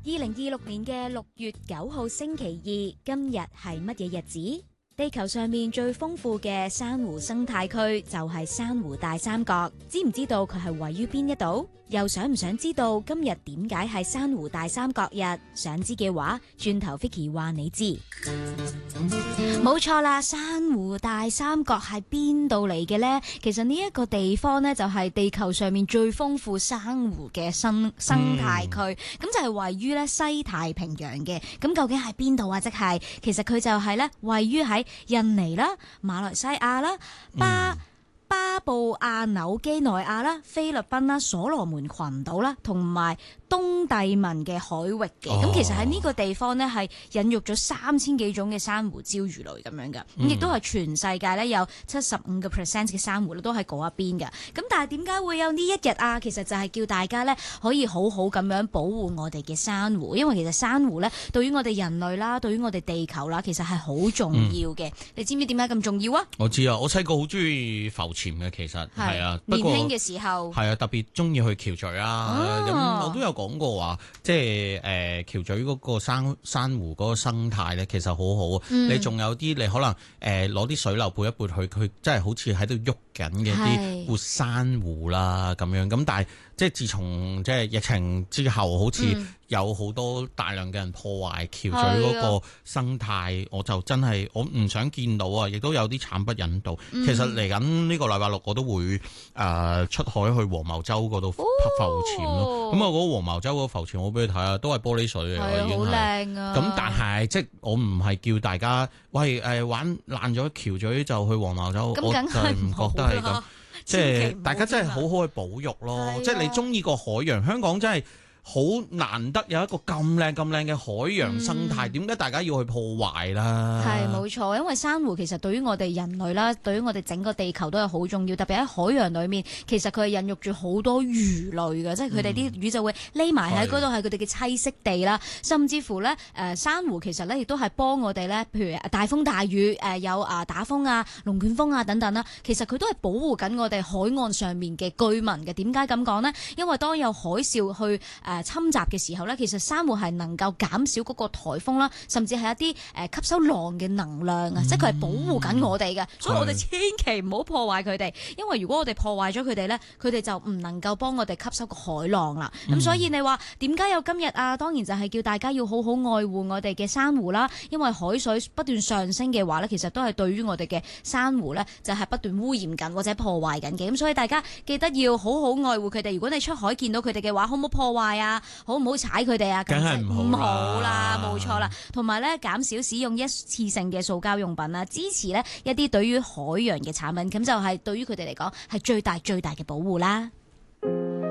2026年嘅6月9號星期二，今日係乜嘢日子？地球上面最豐富嘅珊瑚生態區就係珊瑚大三角，知唔知道佢係位於邊一度？又想唔想知道今日點解係珊瑚大三角日？想知嘅話，轉頭 Vicky 話你知。冇錯啦，珊瑚大三角係邊度嚟嘅呢？其實呢一個地方呢，就係地球上面最豐富珊瑚嘅生態區，咁就係位於咧西太平洋嘅。咁究竟係邊度啊？即係其實佢就係咧位於喺印尼啦、馬來西亞啦、巴布亞紐幾內亞啦、菲律賓啦、所羅門群島啦，同埋東帝汶嘅海域嘅。咁其實喺呢個地方呢，係孕育咗3000幾種嘅珊瑚礁魚類咁樣嘅。咁亦都係全世界咧有75% 嘅珊瑚都喺嗰一邊嘅。咁但係點解會有呢一日啊？其實就係叫大家咧可以好好咁樣保護我哋嘅珊瑚，因為其實珊瑚咧對於我哋人類啦，對於我哋地球啦，其實係好重要嘅。你知唔知點解咁重要啊？ 我知啊，我細個好中意浮潛嘅，其實係啊， 年輕嘅時候係啊，特別中意去橋咀啊。咁我都有講過話，即係橋咀嗰個珊瑚嗰個生態咧，其實好好。你仲有啲你可能攞啲水流撥一撥佢真係好似喺度喐緊嘅啲活珊瑚啦咁樣。咁但係即係自從即係疫情之後，好似有好多大量嘅人破壞橋咀嗰個生態，我就真係我唔想見到啊！亦都有啲慘不忍睹。其實嚟緊呢個禮拜六我都會出海去黃茅洲嗰度浮潛咯。咁啊，嗰個黃茅洲嗰個浮潛我俾你睇下，都係玻璃水嘅，已經係好靚啊！咁但係即係我唔係叫大家喂玩爛咗橋咀就去黃茅洲，我就係唔覺得係咁。即係大家真係好好去保育咯，即係你中意個海洋，香港真係好難得有一個咁靚嘅海洋生態，點解大家要去破壞啦？係冇錯，因為珊瑚其實對於我哋人類啦，對於我哋整個地球都係好重要，特別喺海洋裏面，其實佢係孕育住好多魚類嘅，即係佢哋啲魚就會匿埋喺嗰度，係佢哋嘅棲息地啦。甚至乎咧，珊瑚其實咧亦都係幫我哋咧，譬如大風大雨，有打風啊、龍捲風啊等等啦，其實佢都係保護緊我哋海岸上面嘅居民嘅。點解咁講呢？因為當有海嘯去侵襲嘅時候咧，其實珊瑚係能夠減少嗰個颱風啦，甚至係一啲吸收浪嘅能量啊，即係佢係保護緊我哋嘅，所以我哋千祈唔好破壞佢哋，因為如果我哋破壞咗佢哋咧，佢哋就唔能夠幫我哋吸收個海浪啦。咁所以你話點解有今日啊？當然就係叫大家要好好愛護我哋嘅珊瑚啦，因為海水不斷上升嘅話咧，其實都係對於我哋嘅珊瑚咧就係不斷污染緊或者破壞緊嘅。咁所以大家記得要好好愛護佢哋。如果你出海見到佢哋嘅話，好唔好破壞啊？好唔好踩佢哋啊？梗係唔好啦，冇錯啦。同埋咧，減少使用一次性嘅塑膠用品啦，支持咧一啲對於海洋嘅產品，咁就係對於佢哋嚟講係最大嘅保護啦。